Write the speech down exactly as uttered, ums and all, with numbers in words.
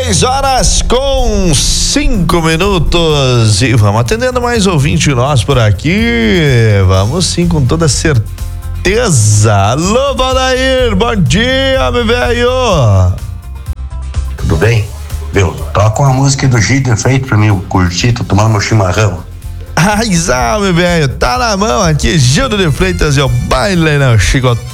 dez horas com cinco minutos e vamos atendendo mais ouvinte nós por aqui. Vamos sim, com toda certeza. Alô, Valdair, bom dia, meu velho. Tudo bem? Viu? Toca uma música do Gito feito pra mim, eu curti, tô tomando meu chimarrão. Ai, meu velho, tá na mão aqui, Gildo de Freitas e o baile no Chico